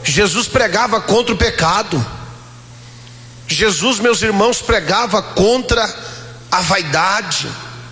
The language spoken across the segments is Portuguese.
Jesus pregava contra o pecado. Jesus, meus irmãos, pregava contra a vaidade.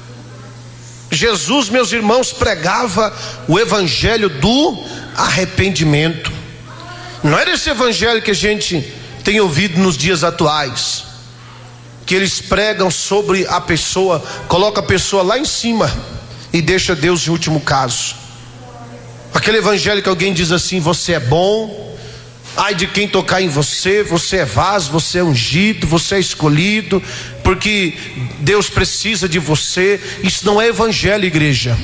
Jesus, meus irmãos, pregava o evangelho do arrependimento. Não era esse evangelho que a gente tem ouvido nos dias atuais, que eles pregam sobre a pessoa, coloca a pessoa lá em cima e deixa Deus em último caso. Aquele evangelho que alguém diz assim: você é bom, ai de quem tocar em você, você é vaso, você é ungido, você é escolhido, porque Deus precisa de você. Isso não é evangelho, igreja.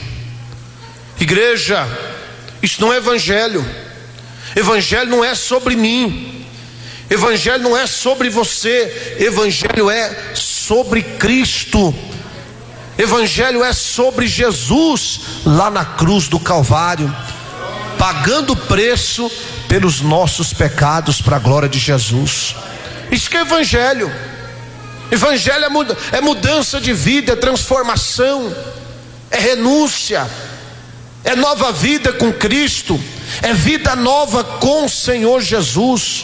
Igreja, isso não é evangelho. Evangelho não é sobre mim, evangelho não é sobre você, evangelho é sobre Cristo. Evangelho é sobre Jesus lá na cruz do Calvário, pagando o preço pelos nossos pecados para a glória de Jesus. Isso que é evangelho. Evangelho é mudança de vida, é transformação, é renúncia, é nova vida com Cristo, é vida nova com o Senhor Jesus,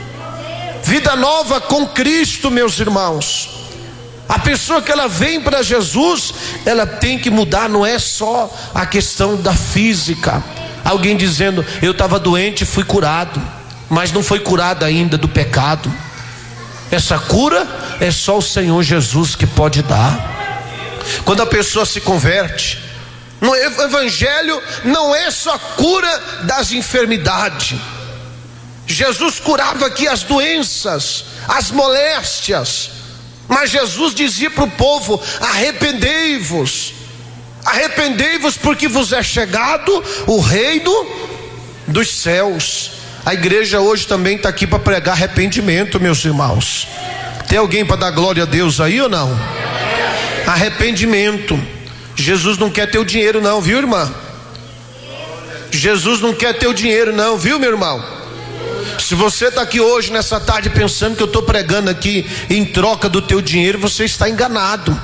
vida nova com Cristo, meus irmãos. A pessoa que ela vem para Jesus, ela tem que mudar. Não é só a questão da física. Alguém dizendo: eu estava doente e fui curado, mas não foi curado ainda do pecado. Essa cura é só o Senhor Jesus que pode dar. Quando a pessoa se converte, no evangelho não é só cura das enfermidades. Jesus curava aqui as doenças, as moléstias, mas Jesus dizia para o povo: arrependei-vos, arrependei-vos, porque vos é chegado o reino dos céus. A igreja hoje também está aqui para pregar arrependimento, meus irmãos. Tem alguém para dar glória a Deus aí ou não? Arrependimento. Jesus não quer teu dinheiro não, viu, irmã? Jesus não quer teu dinheiro não, viu, meu irmão? Se você está aqui hoje nessa tarde pensando que eu estou pregando aqui em troca do teu dinheiro, você está enganado.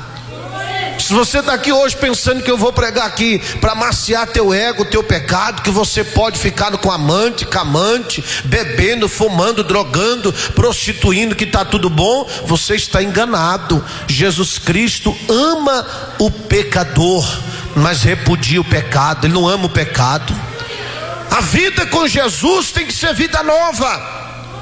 Se você está aqui hoje pensando que eu vou pregar aqui para maciar teu ego, teu pecado, que você pode ficar com amante, camante, bebendo, fumando, drogando, prostituindo, que está tudo bom, você está enganado. Jesus Cristo ama o pecador, mas repudia o pecado. Ele não ama o pecado. A vida com Jesus tem que ser vida nova.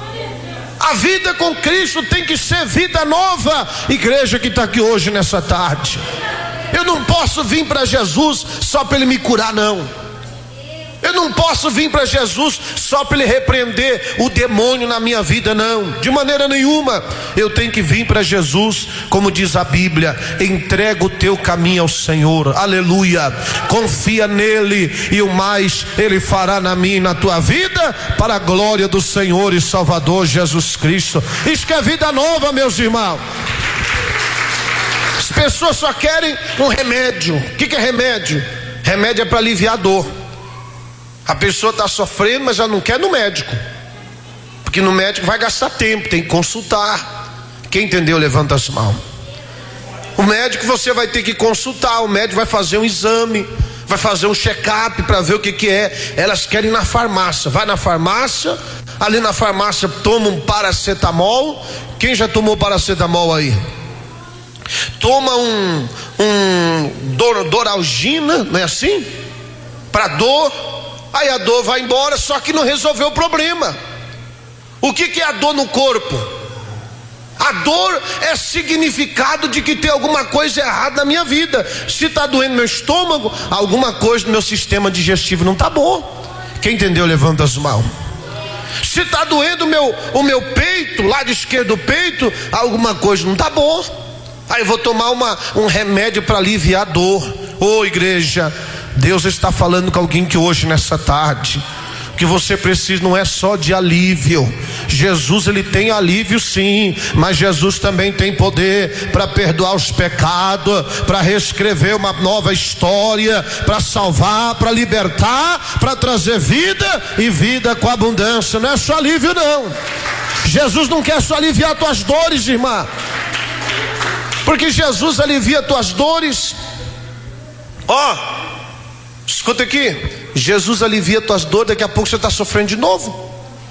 A vida com Cristo tem que ser vida nova. Igreja que está aqui hoje nessa tarde, eu não posso vir para Jesus só para Ele me curar, não. Eu não posso vir para Jesus só para Ele repreender o demônio na minha vida, não, de maneira nenhuma. Eu tenho que vir para Jesus, como diz a Bíblia: entrega o teu caminho ao Senhor, aleluia, confia nele e o mais Ele fará na minha e na tua vida, para a glória do Senhor e Salvador Jesus Cristo. Isso que é vida nova, meus irmãos. As pessoas só querem um remédio. O que é remédio? Remédio é para aliviar a dor. A pessoa está sofrendo, mas ela não quer no médico, porque no médico vai gastar tempo, tem que consultar. Quem entendeu, levanta as mãos. O médico você vai ter que consultar, o médico vai fazer um exame, vai fazer um check-up para ver o que é. Elas querem ir na farmácia. Vai na farmácia, ali na farmácia toma um paracetamol. Quem já tomou paracetamol aí? Toma um Doralgina, não é assim? Para dor. Aí a dor vai embora, só que não resolveu o problema. O que é a dor no corpo? A dor é significado de que tem alguma coisa errada na minha vida. Se está doendo meu estômago, alguma coisa no meu sistema digestivo não está bom. Quem entendeu, levanta as mãos. Se está doendo o meu peito, lado esquerdo do peito, alguma coisa não está bom. Aí eu vou tomar um remédio para aliviar a dor. Ô igreja, Deus está falando com alguém que hoje nessa tarde, que você precisa não é só de alívio. Jesus, ele tem alívio sim, mas Jesus também tem poder para perdoar os pecados, para reescrever uma nova história, para salvar, para libertar, para trazer vida e vida com abundância. Não é só alívio não. Jesus não quer só aliviar tuas dores, irmã, porque Jesus alivia tuas dores. Escuta aqui, Jesus alivia tuas dores, daqui a pouco você está sofrendo de novo.